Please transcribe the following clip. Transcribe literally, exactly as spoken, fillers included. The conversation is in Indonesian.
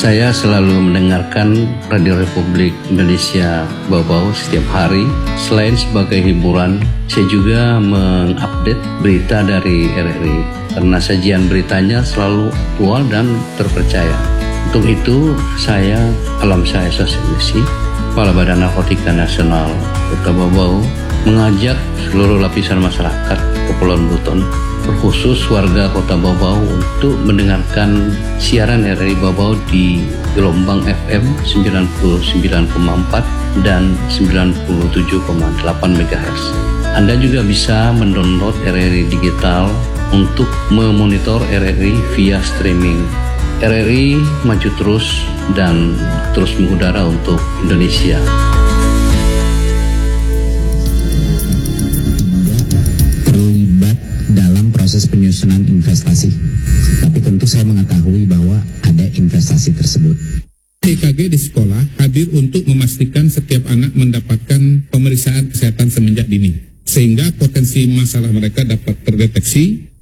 Saya selalu mendengarkan Radio Republik Indonesia Bau-Bau setiap hari. Selain sebagai hiburan, saya juga mengupdate berita dari R R I karena sajian beritanya selalu aktual dan terpercaya. Untuk itu, saya, Alam Saya Sosialisi, Kepala Badan Narkotika Nasional Kota Bau-Bau, mengajak seluruh lapisan masyarakat Kepulauan Buton, terkhusus warga Kota Bau-Bau, untuk mendengarkan siaran R R I Bau-Bau di gelombang F M sembilan puluh sembilan koma empat dan sembilan puluh tujuh koma delapan megahertz. Anda juga bisa mendownload R R I digital untuk memonitor R R I via streaming. R R I maju terus dan terus mengudara untuk Indonesia. Proses penyusunan investasi, tapi tentu saya mengetahui bahwa ada investasi tersebut. E K G di sekolah hadir untuk memastikan setiap anak mendapatkan pemeriksaan kesehatan semenjak dini, sehingga potensi masalah mereka dapat terdeteksi